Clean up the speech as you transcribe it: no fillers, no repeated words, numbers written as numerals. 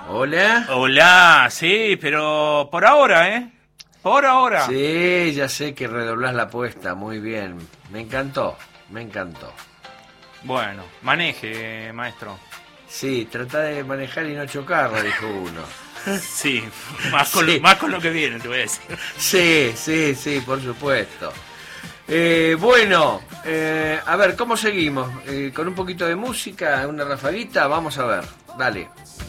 Hola. Hola, sí, pero por ahora, ¿eh? Por ahora. Sí, ya sé que redoblás la apuesta, muy bien. Me encantó, me encantó. Bueno, maneje, maestro. Sí, trata de manejar y no chocarla, dijo uno. Sí, más con, Sí. más con lo que viene, te voy a decir. Sí, por supuesto. Bueno, a ver, ¿cómo seguimos? Con un poquito de música, una rafaguita, vamos a ver, dale.